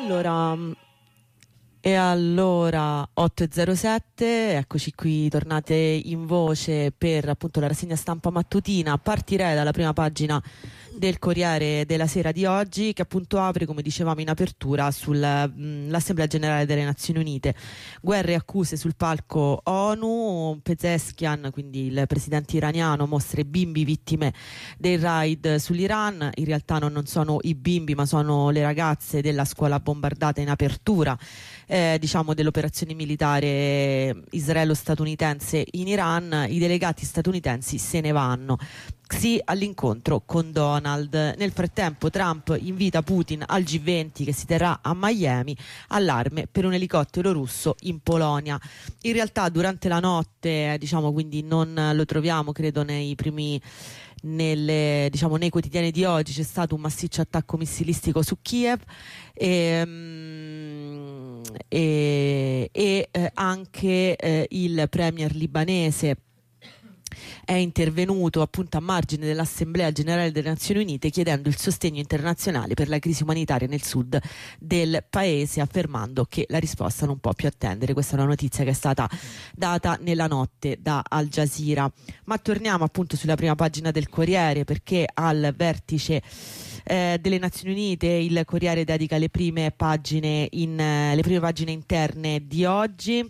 allora 8:07, eccoci qui, tornate in voce per appunto la rassegna stampa mattutina. Partirei dalla prima pagina del Corriere della Sera di oggi, che appunto apre, come dicevamo in apertura, sull'Assemblea Generale delle Nazioni Unite. Guerre e accuse sul palco ONU. Pezeshkian, quindi il presidente iraniano, mostra i bimbi vittime dei raid sull'Iran. In realtà non sono i bimbi, ma sono le ragazze della scuola bombardata in apertura diciamo dell'operazione militare israelo-statunitense in Iran. I delegati statunitensi se ne vanno. Sì all'incontro con Donald. Nel frattempo Trump invita Putin al G20 che si terrà a Miami. Allarme per un elicottero russo in Polonia. In realtà durante la notte, diciamo, quindi non lo troviamo credo nei quotidiani di oggi, c'è stato un massiccio attacco missilistico su Kiev e anche il premier libanese è intervenuto appunto a margine dell'Assemblea Generale delle Nazioni Unite chiedendo il sostegno internazionale per la crisi umanitaria nel sud del paese, affermando che la risposta non può più attendere. Questa è una notizia che è stata data nella notte da Al Jazeera. Ma torniamo appunto sulla prima pagina del Corriere, perché al vertice delle Nazioni Unite il Corriere dedica le prime pagine interne di oggi,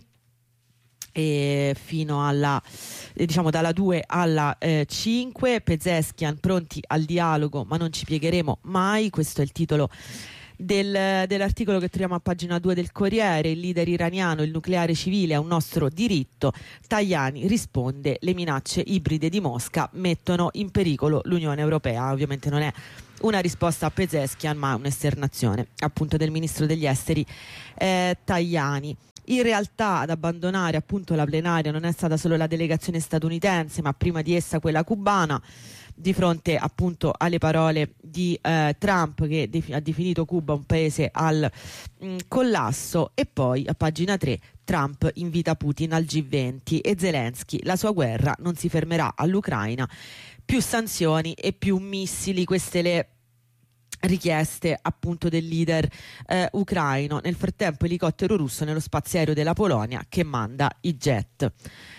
fino alla dalla 2 alla 5. Pezeshkian, pronti al dialogo ma non ci piegheremo mai, questo è il titolo dell'articolo che troviamo a pagina 2 del Corriere. Il leader iraniano: il nucleare civile è un nostro diritto. Tajani risponde: le minacce ibride di Mosca mettono in pericolo l'Unione Europea. Ovviamente non è una risposta a Pezeshkian, ma un'esternazione appunto del ministro degli esteri Tajani. In realtà ad abbandonare appunto la plenaria non è stata solo la delegazione statunitense, ma prima di essa quella cubana, di fronte appunto alle parole di Trump, che ha definito Cuba un paese al collasso. E poi a pagina 3 Trump invita Putin al G20 e Zelensky: la sua guerra non si fermerà all'Ucraina, più sanzioni e più missili. Queste le richieste appunto del leader ucraino. Nel frattempo elicottero russo nello spazio aereo della Polonia che manda i jet.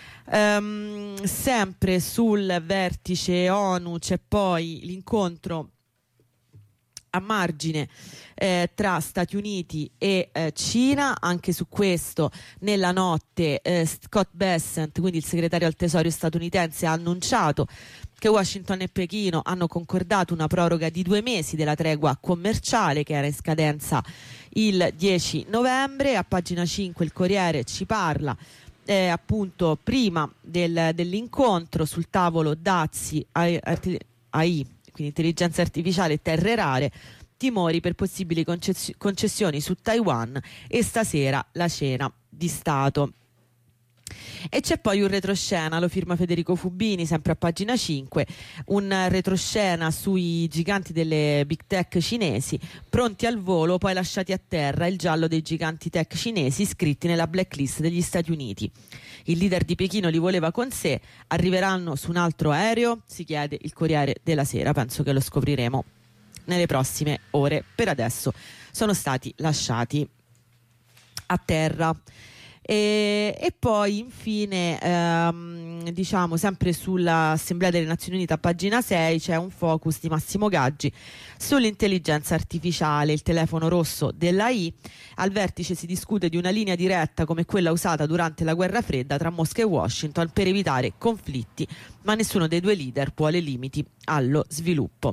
Sempre sul vertice ONU c'è poi l'incontro a margine tra Stati Uniti e Cina. Anche su questo nella notte Scott Bessent, quindi il segretario al tesoro statunitense, ha annunciato che Washington e Pechino hanno concordato una proroga di 2 mesi della tregua commerciale che era in scadenza il 10 novembre. A pagina 5 il Corriere ci parla appunto prima dell'incontro sul tavolo dazi AI, quindi intelligenza artificiale e terre rare, timori per possibili concessioni su Taiwan e stasera la cena di Stato. E c'è poi un retroscena, lo firma Federico Fubini, sempre a pagina 5, un retroscena sui giganti delle big tech cinesi, pronti al volo poi lasciati a terra, il giallo dei giganti tech cinesi iscritti nella blacklist degli Stati Uniti. Il leader di Pechino li voleva con sé, arriveranno su un altro aereo? Si chiede il Corriere della Sera. Penso che lo scopriremo nelle prossime ore. Per adesso sono stati lasciati a terra. E poi infine diciamo sempre sull'Assemblea delle Nazioni Unite a pagina 6 c'è un focus di Massimo Gaggi sull'intelligenza artificiale, il telefono rosso dell'AI. Al vertice si discute di una linea diretta come quella usata durante la guerra fredda tra Mosca e Washington per evitare conflitti, ma nessuno dei due leader pone limiti allo sviluppo.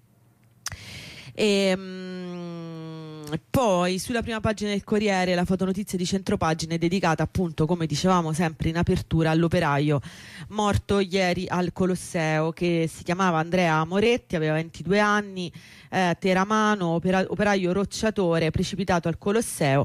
Poi sulla prima pagina del Corriere la fotonotizia di centropagina è dedicata appunto, come dicevamo sempre in apertura, all'operaio morto ieri al Colosseo, che si chiamava Andrea Moretti, aveva 22 anni, teramano, operaio rocciatore, precipitato al Colosseo.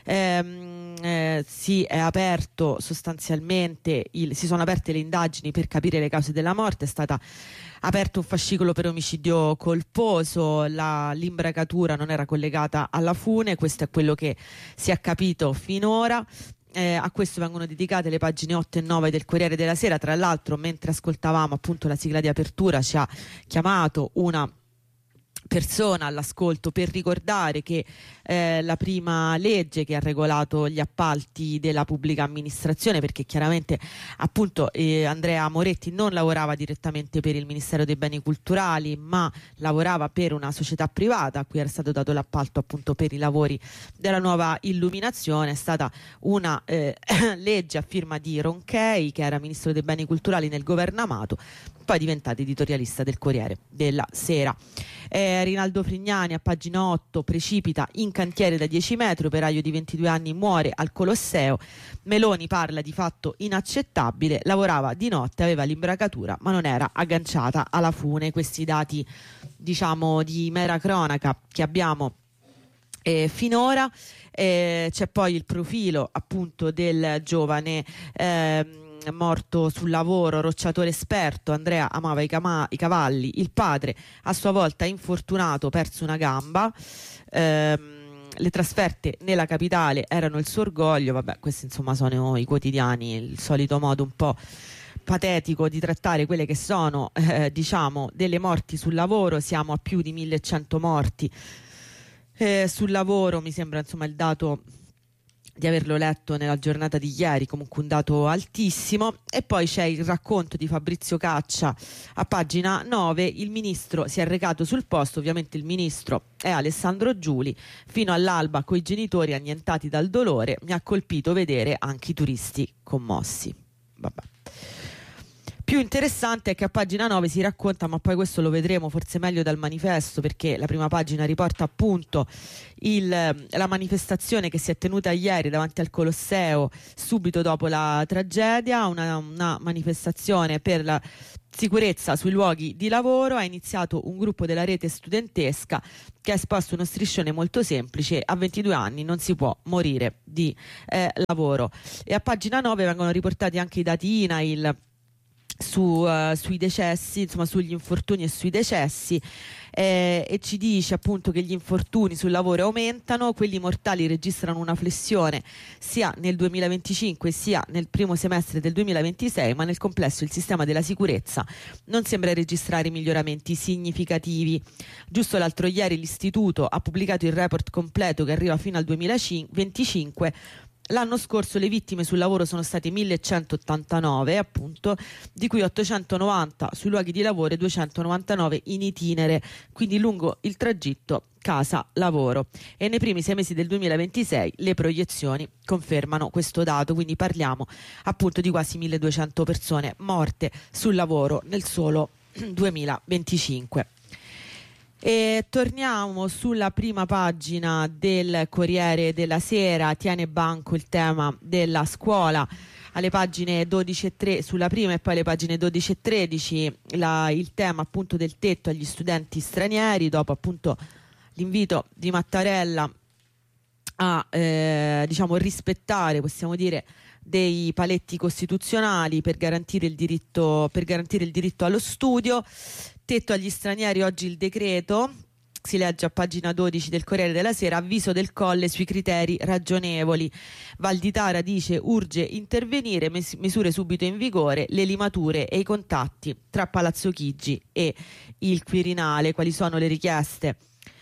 Si è aperto sostanzialmente si sono aperte le indagini per capire le cause della morte. È stata aperto un fascicolo per omicidio colposo, l'imbracatura non era collegata alla fune, questo è quello che si è capito finora. A questo vengono dedicate le pagine 8 e 9 del Corriere della Sera. Tra l'altro, mentre ascoltavamo appunto la sigla di apertura, ci ha chiamato una persona all'ascolto per ricordare che la prima legge che ha regolato gli appalti della pubblica amministrazione, perché chiaramente appunto Andrea Moretti non lavorava direttamente per il Ministero dei Beni Culturali, ma lavorava per una società privata a cui era stato dato l'appalto appunto per i lavori della nuova illuminazione. È stata una legge a firma di Ronchey, che era Ministro dei Beni Culturali nel governo Amato, poi diventato editorialista del Corriere della Sera. Rinaldo Frignani a pagina 8: precipita in cantiere da 10 metri, operaio di 22 anni muore al Colosseo. Meloni parla di fatto inaccettabile, lavorava di notte, aveva l'imbracatura ma non era agganciata alla fune. Questi dati diciamo di mera cronaca che abbiamo finora. C'è poi il profilo appunto del giovane morto sul lavoro, rocciatore esperto. Andrea amava i cavalli, il padre a sua volta infortunato, perso una gamba. Le trasferte nella capitale erano il suo orgoglio. Vabbè, questi insomma sono i quotidiani, il solito modo un po' patetico di trattare quelle che sono diciamo delle morti sul lavoro. Siamo a più di 1100 morti sul lavoro, mi sembra insomma il dato di averlo letto nella giornata di ieri, comunque un dato altissimo. E poi c'è il racconto di Fabrizio Caccia a pagina 9: il ministro si è recato sul posto, ovviamente il ministro è Alessandro Giuli, fino all'alba coi genitori annientati dal dolore, mi ha colpito vedere anche i turisti commossi. Vabbè. Più interessante è che a pagina 9 si racconta, ma poi questo lo vedremo forse meglio dal manifesto, perché la prima pagina riporta appunto la manifestazione che si è tenuta ieri davanti al Colosseo subito dopo la tragedia, una manifestazione per la sicurezza sui luoghi di lavoro. Ha iniziato un gruppo della rete studentesca che ha esposto uno striscione molto semplice: a 22 anni non si può morire di lavoro. E a pagina 9 vengono riportati anche i dati INAIL sui decessi, insomma sugli infortuni e sui decessi, e ci dice appunto che gli infortuni sul lavoro aumentano, quelli mortali registrano una flessione sia nel 2025 sia nel primo semestre del 2026, ma nel complesso il sistema della sicurezza non sembra registrare miglioramenti significativi. Giusto l'altro ieri l'istituto ha pubblicato il report completo che arriva fino al 2025. L'anno scorso le vittime sul lavoro sono state 1189 appunto, di cui 890 sui luoghi di lavoro e 299 in itinere, quindi lungo il tragitto casa-lavoro. E nei primi 6 mesi del 2026 le proiezioni confermano questo dato, quindi parliamo appunto di quasi 1200 persone morte sul lavoro nel solo 2025. E torniamo sulla prima pagina del Corriere della Sera. Tiene banco il tema della scuola alle pagine 12 e 3 sulla prima, e poi le pagine 12 e 13 il tema appunto del tetto agli studenti stranieri, dopo appunto l'invito di Mattarella a diciamo rispettare, possiamo dire, dei paletti costituzionali per garantire il diritto allo studio. Tetto agli stranieri, oggi il decreto, si legge a pagina 12 del Corriere della Sera: avviso del Colle sui criteri ragionevoli. Valditara dice urge intervenire, misure subito in vigore, le limature e i contatti tra Palazzo Chigi e il Quirinale. Quali sono le richieste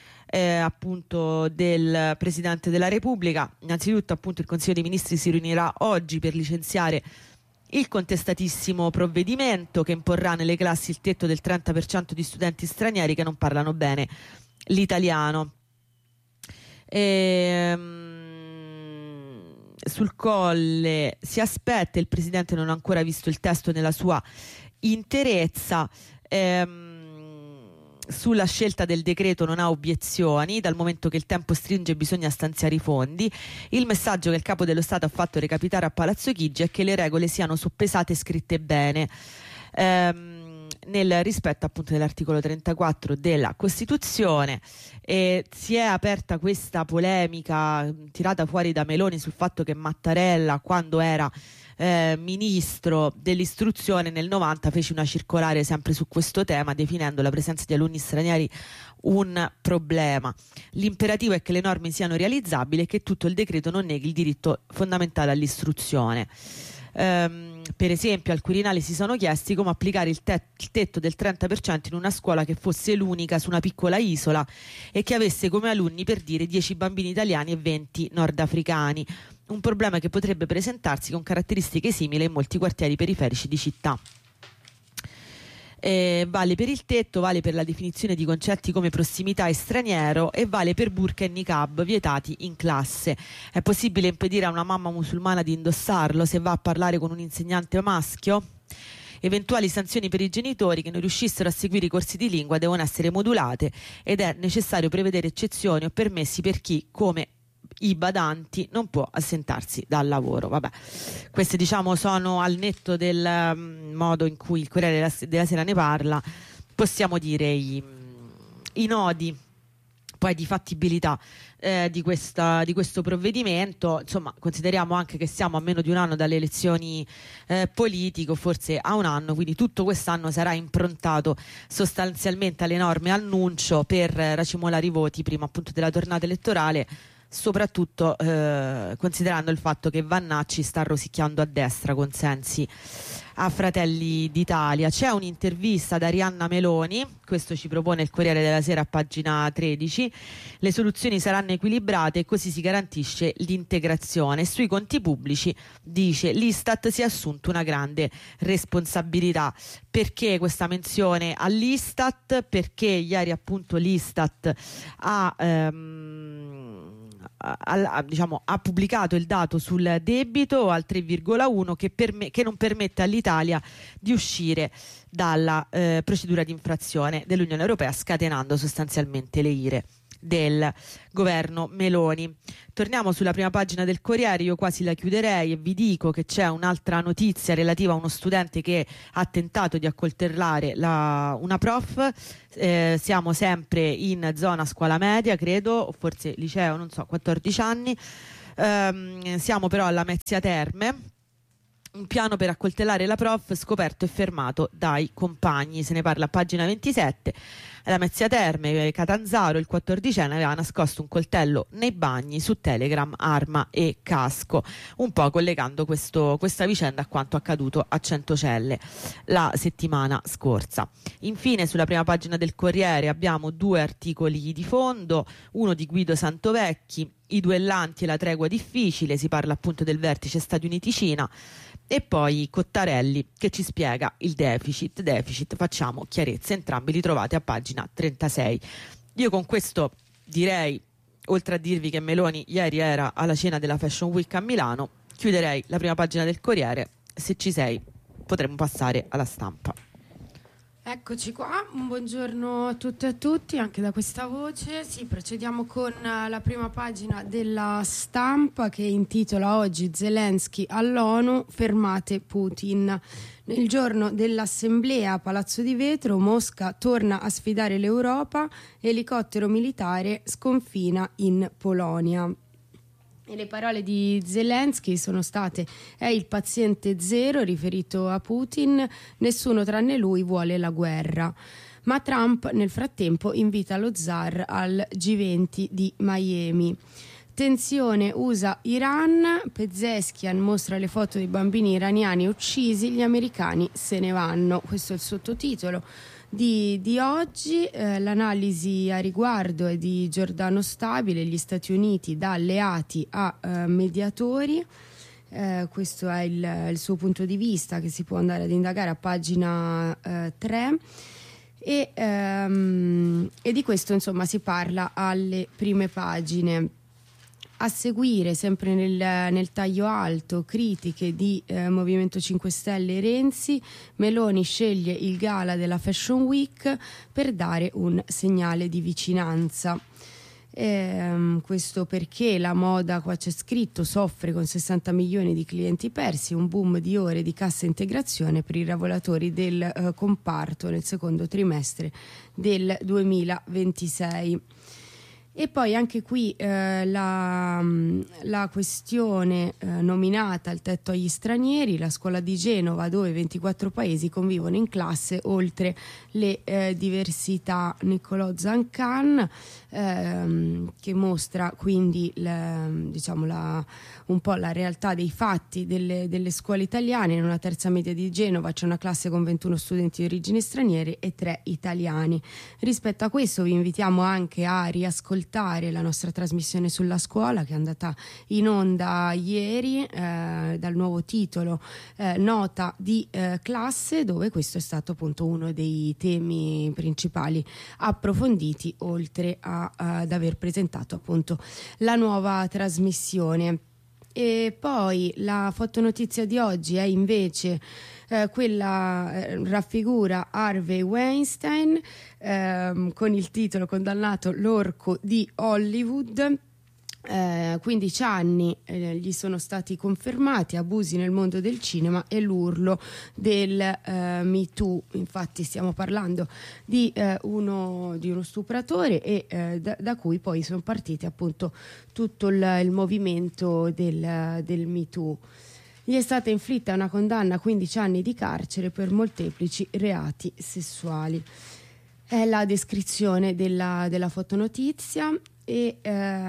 appunto del Presidente della Repubblica? Innanzitutto appunto il Consiglio dei Ministri si riunirà oggi per licenziare il contestatissimo provvedimento che imporrà nelle classi il tetto del 30% di studenti stranieri che non parlano bene l'italiano. Sul Colle si aspetta, il Presidente non ha ancora visto il testo nella sua interezza. Sulla scelta del decreto non ha obiezioni, dal momento che il tempo stringe e bisogna stanziare i fondi. Il messaggio che il Capo dello Stato ha fatto recapitare a Palazzo Chigi è che le regole siano soppesate e scritte bene, nel rispetto appunto dell'articolo 34 della Costituzione. Si è aperta questa polemica tirata fuori da Meloni sul fatto che Mattarella, quando era ministro dell'istruzione nel 90, fece una circolare sempre su questo tema, definendo la presenza di alunni stranieri un problema. L'imperativo è che le norme siano realizzabili e che tutto il decreto non neghi il diritto fondamentale all'istruzione. per esempio al Quirinale si sono chiesti come applicare il tetto del 30% in una scuola che fosse l'unica su una piccola isola e che avesse come alunni, per dire, 10 bambini italiani e 20 nordafricani, un problema che potrebbe presentarsi con caratteristiche simili in molti quartieri periferici di città. Vale per il tetto, vale per la definizione di concetti come prossimità e straniero, e vale per burqa e niqab vietati in classe. È possibile impedire a una mamma musulmana di indossarlo se va a parlare con un insegnante maschio? Eventuali sanzioni per i genitori che non riuscissero a seguire i corsi di lingua devono essere modulate ed è necessario prevedere eccezioni o permessi per chi, come i badanti, non può assentarsi dal lavoro. Vabbè, queste diciamo sono al netto del modo in cui il Corriere della Sera ne parla, possiamo dire i nodi poi di fattibilità di questo provvedimento. Insomma, consideriamo anche che siamo a meno di un anno dalle elezioni politiche, o forse a un anno, quindi tutto quest'anno sarà improntato sostanzialmente alle norme annuncio per racimolare i voti prima appunto della tornata elettorale, soprattutto considerando il fatto che Vannacci sta rosicchiando a destra consensi a Fratelli d'Italia. C'è un'intervista da Arianna Meloni, questo ci propone il Corriere della Sera a pagina 13, le soluzioni saranno equilibrate e così si garantisce l'integrazione. Sui conti pubblici dice l'Istat si è assunto una grande responsabilità. Perché questa menzione all'Istat? Perché ieri appunto l'Istat ha pubblicato il dato sul debito al 3,1 che non permette all'Italia di uscire dalla procedura di infrazione dell'Unione Europea, scatenando sostanzialmente le ire del governo Meloni. Torniamo sulla prima pagina del Corriere, io quasi la chiuderei e vi dico che c'è un'altra notizia relativa a uno studente che ha tentato di accoltellare una prof. Siamo sempre in zona scuola media, credo, o forse liceo, non so, 14 anni. Siamo però alla Mezzia Terme. Un piano per accoltellare la prof scoperto e fermato dai compagni, se ne parla a pagina 27. La Mezzia Terme, Catanzaro, il 14enne aveva nascosto un coltello nei bagni, su Telegram, arma e casco, un po' collegando questa vicenda a quanto accaduto a Centocelle la settimana scorsa. Infine sulla prima pagina del Corriere abbiamo 2 articoli di fondo, uno di Guido Santovecchi, i duellanti e la tregua difficile, si parla appunto del vertice Stati Uniti-Cina, e poi Cottarelli che ci spiega il deficit, facciamo chiarezza, entrambi li trovate a pagina 36. Io con questo direi, oltre a dirvi che Meloni ieri era alla cena della Fashion Week a Milano, chiuderei la prima pagina del Corriere. Se ci sei potremmo passare alla Stampa. Eccoci qua, un buongiorno a tutte e a tutti, anche da questa voce. Sì, procediamo con la prima pagina della Stampa che intitola oggi Zelensky all'ONU, fermate Putin. Nel giorno dell'assemblea a Palazzo di Vetro, Mosca torna a sfidare l'Europa, elicottero militare sconfina in Polonia. E le parole di Zelensky sono state: è il paziente zero riferito a Putin, nessuno tranne lui vuole la guerra. Ma Trump nel frattempo invita lo zar al G20 di Miami. Tensione USA-Iran, Pezeshkian mostra le foto dei bambini iraniani uccisi, gli americani se ne vanno. Questo è il sottotitolo di oggi. L'analisi a riguardo è di Giordano Stabile, gli Stati Uniti da alleati a mediatori. Questo è il suo punto di vista che si può andare ad indagare a pagina 3 e di questo insomma si parla alle prime pagine. A seguire, sempre nel taglio alto, critiche di Movimento 5 Stelle e Renzi. Meloni sceglie il gala della Fashion Week per dare un segnale di vicinanza. Questo perché la moda, qua c'è scritto, soffre con 60 milioni di clienti persi, un boom di ore di cassa integrazione per i lavoratori del comparto nel secondo trimestre del 2026. E poi anche qui la questione nominata il tetto agli stranieri, la scuola di Genova dove 24 paesi convivono in classe oltre le diversità. Niccolò Zancan che mostra quindi un po' la realtà dei fatti delle scuole italiane. In una terza media di Genova c'è una classe con 21 studenti di origini straniere e 3 italiani. Rispetto a questo vi invitiamo anche a riascoltare la nostra trasmissione sulla scuola che è andata in onda ieri dal nuovo titolo Nota di classe, dove questo è stato appunto uno dei temi principali approfonditi, oltre ad aver presentato appunto la nuova trasmissione. E poi la fotonotizia di oggi è invece quella raffigura Harvey Weinstein con il titolo condannato l'orco di Hollywood. 15 anni gli sono stati confermati, abusi nel mondo del cinema e l'urlo del Me Too. Infatti stiamo parlando di uno stupratore e da cui poi sono partiti appunto tutto il movimento del Me Too. Gli è stata inflitta una condanna a 15 anni di carcere per molteplici reati sessuali. È la descrizione della fotonotizia. E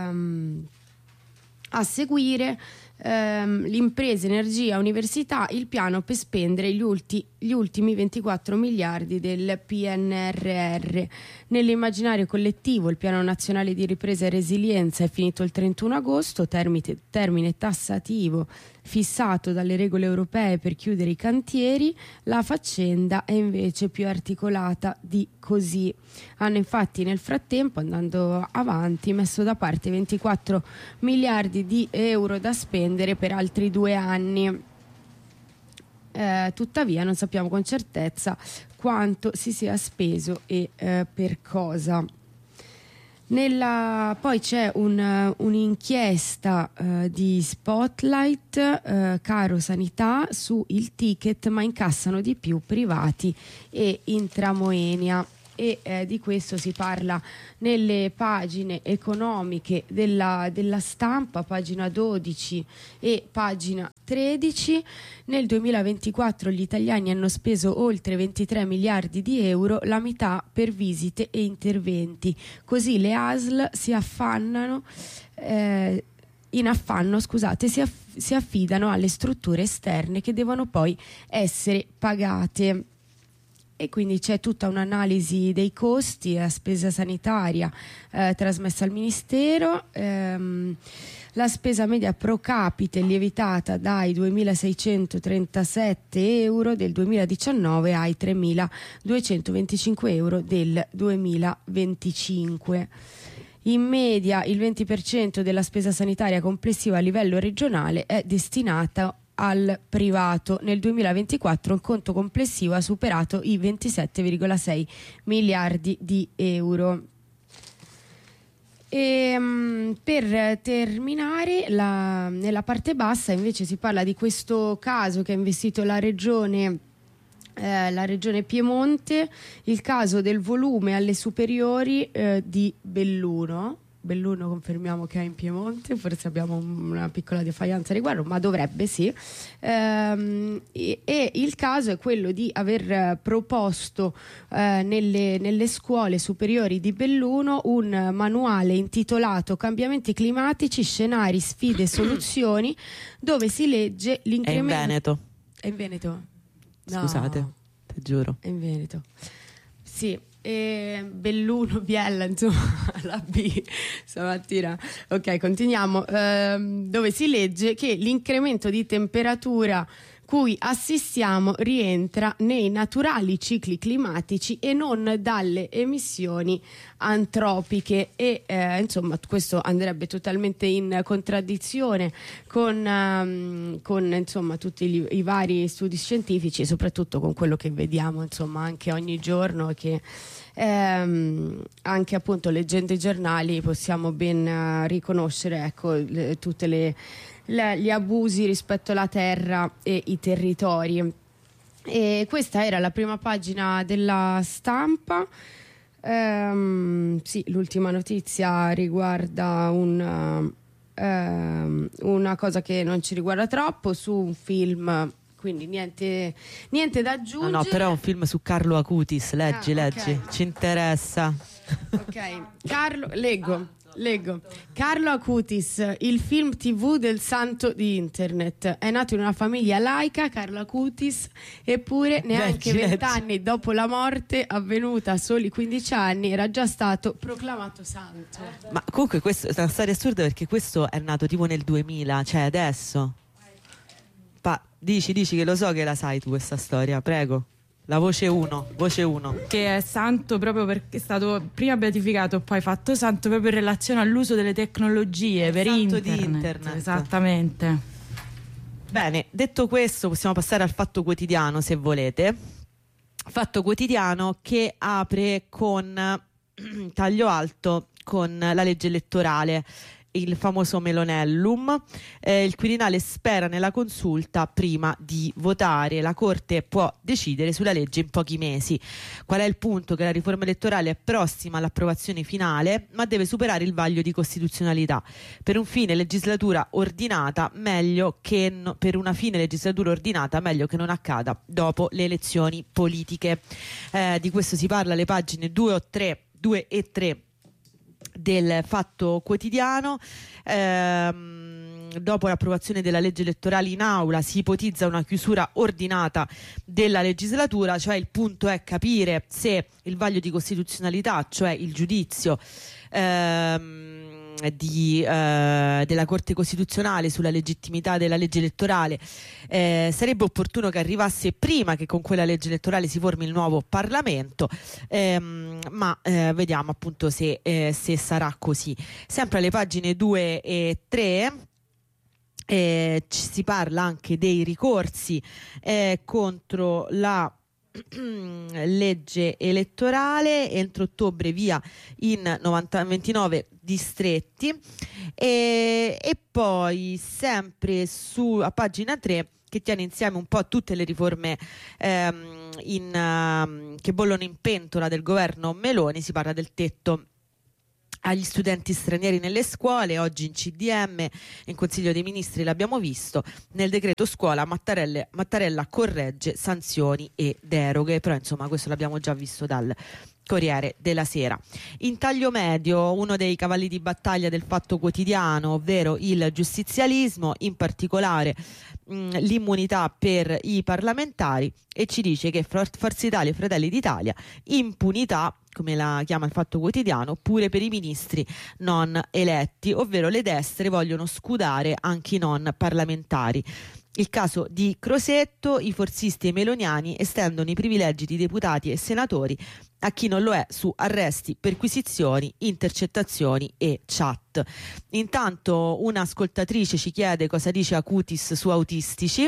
a seguire l'impresa, energia, università, il piano per spendere gli ultimi 24 miliardi del PNRR. Nell'immaginario collettivo il piano nazionale di ripresa e resilienza è finito il 31 agosto, termine tassativo fissato dalle regole europee per chiudere i cantieri. La faccenda è invece più articolata di così. Hanno infatti nel frattempo, andando avanti, messo da parte 24 miliardi di euro da spendere per altri 2 anni. Tuttavia non sappiamo con certezza quanto si sia speso e per cosa. Poi c'è un'inchiesta di Spotlight, Caro Sanità, su il ticket ma incassano di più privati e intramoenia. E di questo si parla nelle pagine economiche della Stampa, pagina 12 e pagina 13. Nel 2024 gli italiani hanno speso oltre 23 miliardi di euro, la metà per visite e interventi. Così le ASL si affannano si affidano alle strutture esterne che devono poi essere pagate. E quindi c'è tutta un'analisi dei costi a spesa sanitaria trasmessa al Ministero. La spesa media pro capite è lievitata dai 2.637 euro del 2019 ai 3.225 euro del 2025. In media il 20% della spesa sanitaria complessiva a livello regionale è destinata al privato. Nel 2024 il conto complessivo ha superato i 27,6 miliardi di euro. E per terminare, nella parte bassa invece si parla di questo caso che ha investito la regione Piemonte, il caso del volume alle superiori di Belluno. Belluno confermiamo che è in Piemonte, forse abbiamo una piccola defianza a riguardo, ma dovrebbe sì. E il caso è quello di aver proposto nelle scuole superiori di Belluno un manuale intitolato Cambiamenti climatici, scenari, sfide e soluzioni, dove si legge l'incremento. È in Veneto. È in Veneto? No. Scusate, ti giuro. È in Veneto. Sì. Belluno, Biella, insomma, la B stamattina. Ok, continuiamo. Dove si legge che l'incremento di temperatura cui assistiamo rientra nei naturali cicli climatici e non dalle emissioni antropiche. E insomma questo andrebbe totalmente in contraddizione con insomma tutti i vari studi scientifici e soprattutto con quello che vediamo insomma anche ogni giorno, che anche appunto leggendo i giornali possiamo ben riconoscere, ecco, tutte gli abusi rispetto alla terra e i territori. E questa era la prima pagina della Stampa. Sì, l'ultima notizia riguarda una cosa che non ci riguarda troppo, su un film, quindi niente da aggiungere. No, però è un film su Carlo Acutis, leggi, okay. ci interessa. Ok, leggo. Carlo Acutis, il film TV del santo di internet. È nato in una famiglia laica, Carlo Acutis, eppure neanche 20 anni dopo la morte, avvenuta a soli 15 anni, era già stato proclamato santo. Ma comunque questa è una storia assurda, perché questo è nato tipo nel 2000, cioè adesso. Dici che lo so che la sai tu questa storia, prego. La voce 1. Che è santo proprio perché è stato prima beatificato, poi fatto santo proprio in relazione all'uso delle tecnologie per internet. Esattamente. Bene, detto questo, possiamo passare al Fatto Quotidiano, se volete. Fatto Quotidiano che apre con taglio alto con la legge elettorale, il famoso Melonellum. Il Quirinale spera nella consulta prima di votare. La Corte può decidere sulla legge in pochi mesi. Qual è il punto? Che la riforma elettorale è prossima all'approvazione finale, ma deve superare il vaglio di costituzionalità. Per una fine legislatura ordinata, meglio che non accada dopo le elezioni politiche. Di questo si parla alle pagine 2 e 3 del Fatto Quotidiano. Dopo l'approvazione della legge elettorale in aula si ipotizza una chiusura ordinata della legislatura, cioè il punto è capire se il vaglio di costituzionalità, cioè il giudizio della Corte Costituzionale sulla legittimità della legge elettorale, sarebbe opportuno che arrivasse prima che con quella legge elettorale si formi il nuovo Parlamento, ma vediamo appunto se sarà così. Sempre alle pagine 2 e 3 si parla anche dei ricorsi contro la legge elettorale. Entro ottobre via in 29 distretti, e poi sempre a pagina 3, che tiene insieme un po' tutte le riforme che bollono in pentola del governo Meloni. Si parla del tetto agli studenti stranieri nelle scuole, oggi in CDM, in Consiglio dei Ministri l'abbiamo visto, nel decreto scuola Mattarella corregge sanzioni e deroghe, però insomma questo l'abbiamo già visto dal Corriere della Sera. In taglio medio, uno dei cavalli di battaglia del Fatto Quotidiano, ovvero il giustizialismo, in particolare l'immunità per i parlamentari, e ci dice che Forza Italia e Fratelli d'Italia, impunità, come la chiama il Fatto Quotidiano, pure per i ministri non eletti, ovvero le destre vogliono scudare anche i non parlamentari. Il caso di Crosetto: i forzisti e i meloniani estendono i privilegi di deputati e senatori a chi non lo è su arresti, perquisizioni, intercettazioni e chat. Intanto un'ascoltatrice ci chiede cosa dice Acutis su autistici.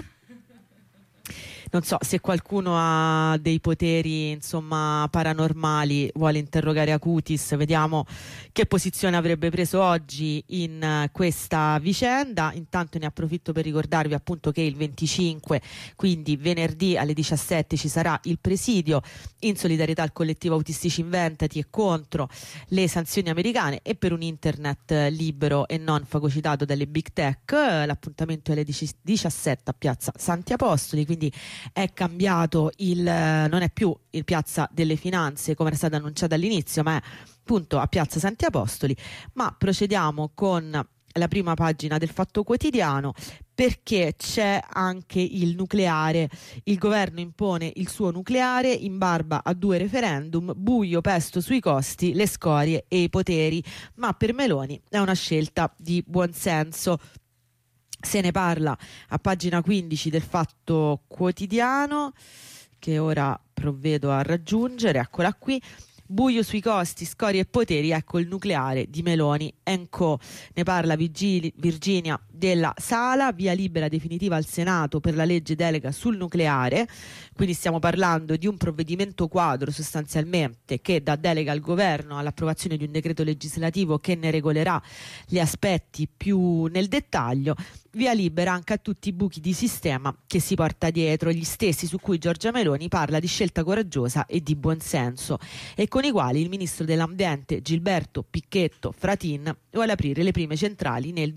Non so se qualcuno ha dei poteri, insomma, paranormali, vuole interrogare Acutis. Vediamo che posizione avrebbe preso oggi in questa vicenda. Intanto ne approfitto per ricordarvi appunto che il 25, quindi venerdì alle 17, ci sarà il presidio in solidarietà al collettivo Autistici Inventati e contro le sanzioni americane e per un internet libero e non fagocitato dalle big tech. L'appuntamento è alle 17 a Piazza Santi Apostoli, quindi è cambiato non è più il Piazza delle Finanze come era stato annunciato all'inizio, ma è appunto a Piazza Santi Apostoli. Ma procediamo con la prima pagina del Fatto Quotidiano, perché c'è anche il nucleare. Il governo impone il suo nucleare in barba a 2 referendum, buio pesto sui costi, le scorie e i poteri, ma per Meloni è una scelta di buonsenso. Se ne parla a pagina 15 del Fatto Quotidiano, che ora provvedo a raggiungere, eccola qui. Buio sui costi, scorie e poteri, ecco il nucleare di Meloni & Co. Ne parla Virginia della Sala. Via libera definitiva al Senato per la legge delega sul nucleare, quindi stiamo parlando di un provvedimento quadro sostanzialmente che dà delega al governo all'approvazione di un decreto legislativo che ne regolerà gli aspetti più nel dettaglio. Via libera anche a tutti i buchi di sistema che si porta dietro, gli stessi su cui Giorgia Meloni parla di scelta coraggiosa e di buonsenso. E con con i quali il ministro dell'ambiente Gilberto Picchetto Fratin vuole aprire le prime centrali nel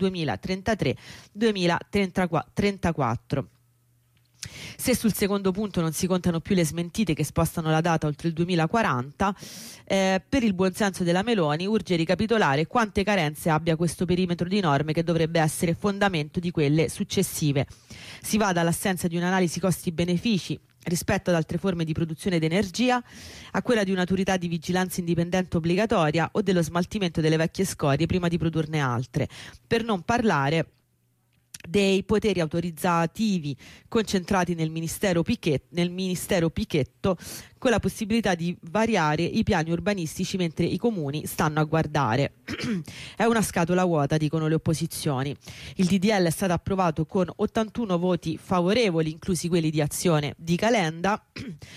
2033-2034. Se sul secondo punto non si contano più le smentite che spostano la data oltre il 2040, per il buonsenso della Meloni urge ricapitolare quante carenze abbia questo perimetro di norme che dovrebbe essere fondamento di quelle successive. Si va dall'assenza di un'analisi costi-benefici rispetto ad altre forme di produzione d'energia a quella di un'autorità di vigilanza indipendente obbligatoria o dello smaltimento delle vecchie scorie prima di produrne altre, per non parlare dei poteri autorizzativi concentrati nel Ministero Picchetto, con la possibilità di variare i piani urbanistici mentre i comuni stanno a guardare. È una scatola vuota, dicono le opposizioni. Il DDL è stato approvato con 81 voti favorevoli, inclusi quelli di Azione di Calenda,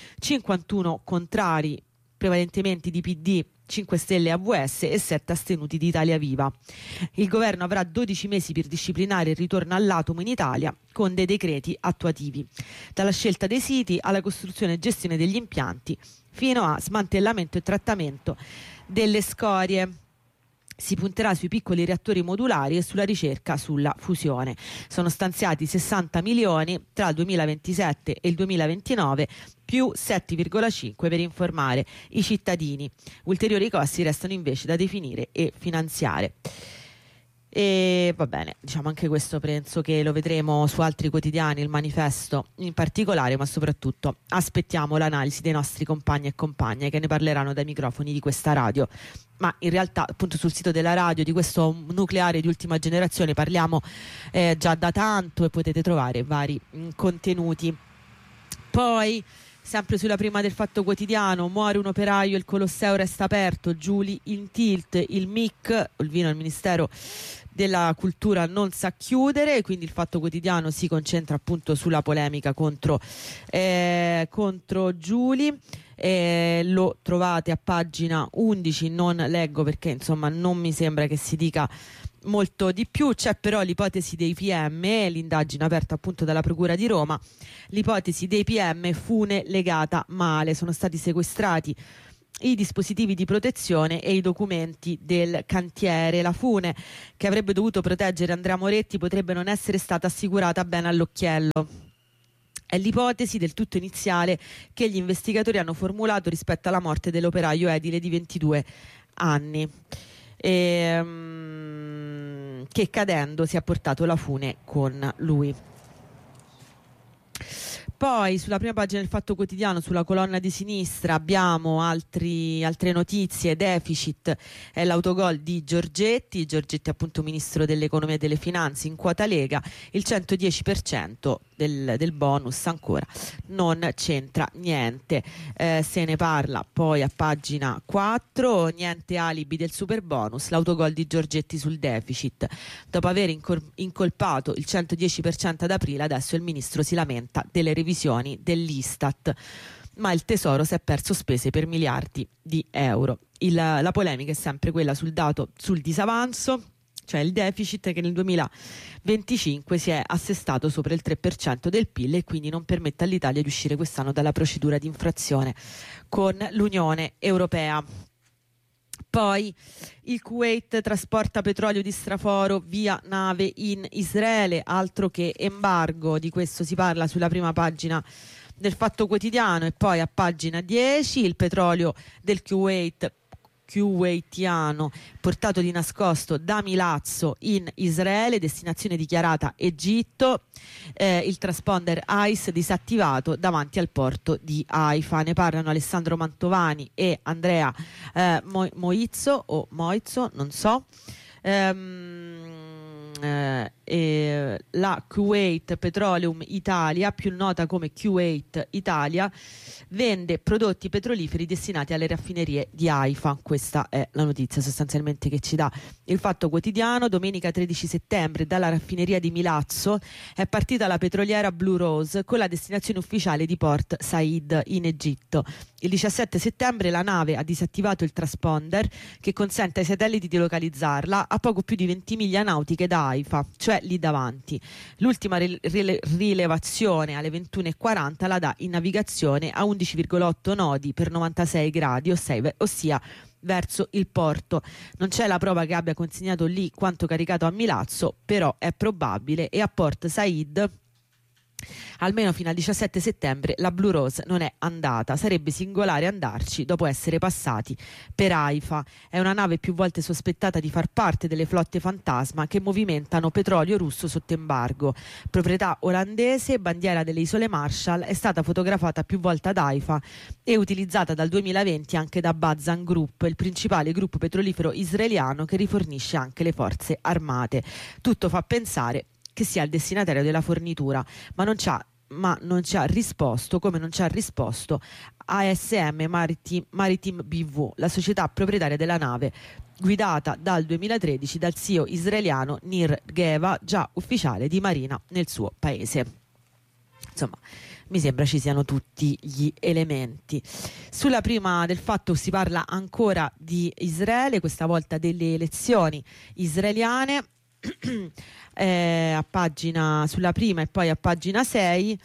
51 contrari, prevalentemente di PD, 5 Stelle AVS e 7 astenuti di Italia Viva. Il governo avrà 12 mesi per disciplinare il ritorno all'atomo in Italia con dei decreti attuativi, dalla scelta dei siti alla costruzione e gestione degli impianti fino a smantellamento e trattamento delle scorie. Si punterà sui piccoli reattori modulari e sulla ricerca sulla fusione. Sono stanziati 60 milioni tra il 2027 e il 2029, più 7,5 per informare i cittadini. Ulteriori costi restano invece da definire e finanziare. E va bene, diciamo anche questo penso che lo vedremo su altri quotidiani, il Manifesto in particolare, ma soprattutto aspettiamo l'analisi dei nostri compagni e compagne che ne parleranno dai microfoni di questa radio. Ma in realtà appunto sul sito della radio di questo nucleare di ultima generazione parliamo già da tanto e potete trovare vari contenuti. Poi sempre sulla prima del Fatto Quotidiano, muore un operaio, il Colosseo resta aperto, Giuli in tilt, il MIC, il Ministero della Cultura non sa chiudere, quindi il Fatto Quotidiano si concentra appunto sulla polemica contro Giuli. Lo trovate a pagina 11, non leggo perché insomma non mi sembra che si dica molto di più. C'è però l'ipotesi dei PM, l'indagine aperta appunto dalla Procura di Roma, l'ipotesi dei PM fune legata male, sono stati sequestrati i dispositivi di protezione e i documenti del cantiere. La fune che avrebbe dovuto proteggere Andrea Moretti potrebbe non essere stata assicurata bene all'occhiello. È l'ipotesi del tutto iniziale che gli investigatori hanno formulato rispetto alla morte dell'operaio edile di 22 anni. Che cadendo si è portato la fune con lui. Poi sulla prima pagina del Fatto Quotidiano, sulla colonna di sinistra, abbiamo altre notizie. Deficit è l'autogol di Giorgetti appunto ministro dell'economia e delle finanze in quota Lega, il 110% del bonus ancora non c'entra niente. Se ne parla poi a pagina 4, niente alibi del super bonus, l'autogol di Giorgetti sul deficit. Dopo aver incolpato il 110% ad aprile, adesso il ministro si lamenta delle revisioni dell'Istat, ma il tesoro si è perso spese per miliardi di euro. La polemica è sempre quella sul dato sul disavanzo, cioè il deficit che nel 2025 si è assestato sopra il 3% del PIL e quindi non permette all'Italia di uscire quest'anno dalla procedura di infrazione con l'Unione Europea. Poi il Kuwait trasporta petrolio di straforo via nave in Israele, altro che embargo, di questo si parla sulla prima pagina del Fatto Quotidiano. E poi a pagina 10 il petrolio del kuwaitiano portato di nascosto da Milazzo in Israele, destinazione dichiarata Egitto, il transponder ICE disattivato davanti al porto di Haifa. Ne parlano Alessandro Mantovani e Andrea Moizzo o Moizzo, non so. La Kuwait Petroleum Italia, più nota come Kuwait Italia, vende prodotti petroliferi destinati alle raffinerie di Haifa. Questa è la notizia sostanzialmente che ci dà il Fatto Quotidiano. Domenica 13 settembre dalla raffineria di Milazzo è partita la petroliera Blue Rose con la destinazione ufficiale di Port Said in Egitto. Il 17 settembre la nave ha disattivato il transponder che consente ai satelliti di localizzarla a poco più di 20 miglia nautiche da Haifa, cioè c'è lì davanti. L'ultima rilevazione alle 21:40 la dà in navigazione a 11,8 nodi per 96 gradi, ossia verso il porto. Non c'è la prova che abbia consegnato lì quanto caricato a Milazzo, però è probabile, e a Port Said almeno fino al 17 settembre la Blue Rose non è andata. Sarebbe singolare andarci dopo essere passati per Haifa. È una nave più volte sospettata di far parte delle flotte fantasma che movimentano petrolio russo sotto embargo. Proprietà olandese, bandiera delle isole Marshall, è stata fotografata più volte ad Haifa e utilizzata dal 2020 anche da Bazan Group, il principale gruppo petrolifero israeliano che rifornisce anche le forze armate. Tutto fa pensare che sia il destinatario della fornitura, ma non ci ha risposto, come non ci ha risposto ASM Maritime BV, la società proprietaria della nave, guidata dal 2013 dal CEO israeliano Nir Geva, già ufficiale di marina nel suo paese. Insomma, mi sembra ci siano tutti gli elementi. Sulla prima del fatto si parla ancora di Israele, questa volta delle elezioni israeliane. Sulla prima e poi a pagina 6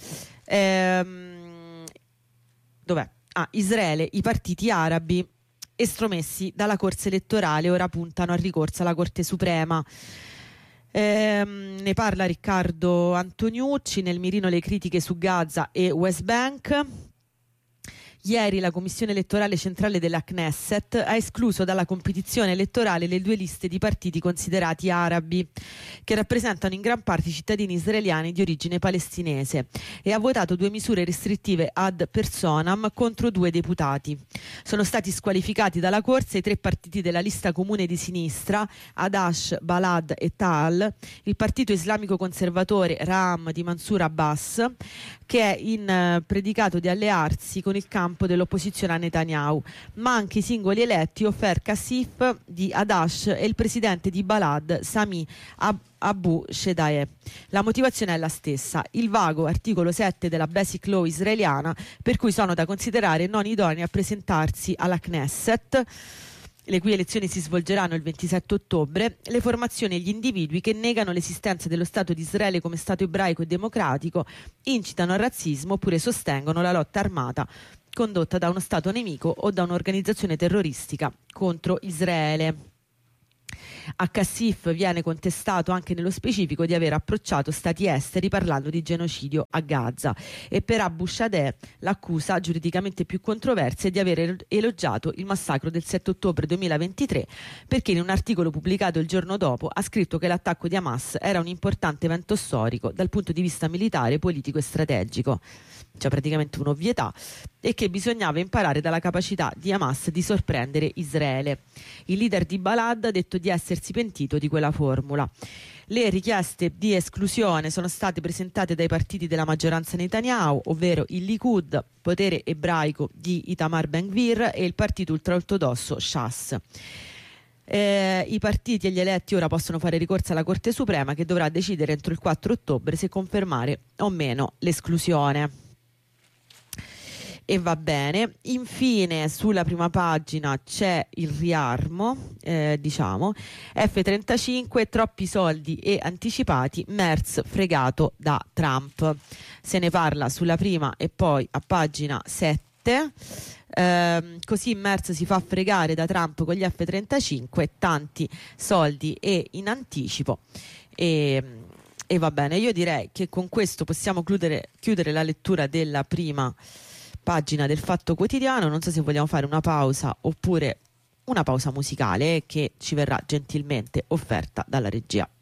dov'è? Israele, i partiti arabi estromessi dalla corsa elettorale ora puntano al ricorso alla Corte Suprema. Ne parla Riccardo Antoniucci. Nel mirino le critiche su Gaza e West Bank. Ieri la Commissione elettorale centrale della Knesset ha escluso dalla competizione elettorale le due liste di partiti considerati arabi, che rappresentano in gran parte i cittadini israeliani di origine palestinese, e ha votato 2 misure restrittive ad personam contro 2 deputati. Sono stati squalificati dalla corsa i 3 partiti della lista comune di sinistra, Adash, Balad e Tal, il partito islamico conservatore Ra'am di Mansour Abbas, che è in predicato di allearsi con il campo dell'opposizione a Netanyahu, ma anche i singoli eletti Ofer Kassif di Adash e il presidente di Balad Sami Abu Shedaeh. La motivazione è la stessa: il vago articolo 7 della Basic Law israeliana, per cui sono da considerare non idonei a presentarsi alla Knesset, le cui elezioni si svolgeranno il 27 ottobre, le formazioni e gli individui che negano l'esistenza dello Stato di Israele come Stato ebraico e democratico, incitano al razzismo oppure sostengono la lotta armata condotta da uno Stato nemico o da un'organizzazione terroristica contro Israele. A Kassif viene contestato anche nello specifico di aver approcciato stati esteri parlando di genocidio a Gaza, e per Abu Shadeh l'accusa giuridicamente più controversa è di aver elogiato il massacro del 7 ottobre 2023 perché in un articolo pubblicato il giorno dopo ha scritto che l'attacco di Hamas era un importante evento storico dal punto di vista militare, politico e strategico, cioè praticamente un'ovvietà, e che bisognava imparare dalla capacità di Hamas di sorprendere Israele. Il leader di Balad ha detto di essersi pentito di quella formula. Le richieste di esclusione sono state presentate dai partiti della maggioranza Netanyahu, ovvero il Likud, potere ebraico di Itamar Ben-Gvir, e il partito ultraortodosso Shas. I partiti e gli eletti ora possono fare ricorso alla Corte Suprema, che dovrà decidere entro il 4 ottobre se confermare o meno l'esclusione. E va bene. Infine sulla prima pagina c'è il riarmo, F-35, troppi soldi e anticipati, Merz fregato da Trump. Se ne parla sulla prima e poi a pagina 7. Così Merz si fa fregare da Trump con gli F-35, tanti soldi e in anticipo. E va bene, io direi che con questo possiamo chiudere la lettura della prima pagina del Fatto Quotidiano. Non so se vogliamo fare una pausa oppure una pausa musicale che ci verrà gentilmente offerta dalla regia.